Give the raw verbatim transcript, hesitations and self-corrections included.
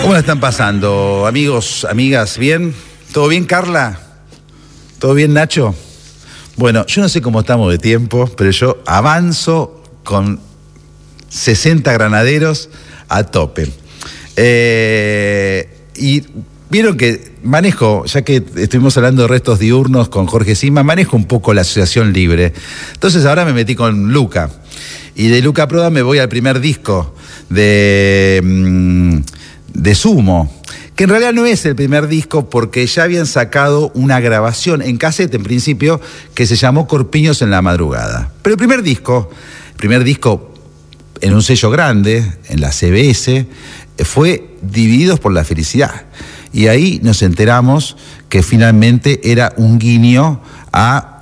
¿Cómo la están pasando, amigos, amigas? ¿Bien? ¿Todo bien, Carla? ¿Todo bien, Nacho? Bueno, yo no sé cómo estamos de tiempo, pero yo avanzo con sesenta granaderos a tope. Eh, y vieron que manejo, ya que estuvimos hablando de restos diurnos con Jorge Sima, manejo un poco la asociación libre. Entonces ahora me metí con Luca. Y de Luca Prodan me voy al primer disco de, de Sumo, que en realidad no es el primer disco porque ya habían sacado una grabación en cassette en principio que se llamó Corpiños en la Madrugada. Pero el primer disco, el primer disco en un sello grande, en la C B S, fue Divididos por la Felicidad. Y ahí nos enteramos que finalmente era un guiño a